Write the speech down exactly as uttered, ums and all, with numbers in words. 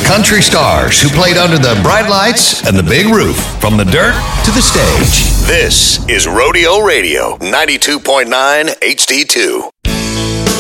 country stars who played under the bright lights and the big roof, from the dirt to the stage. This is Rodeo Radio, ninety-two point nine H D two.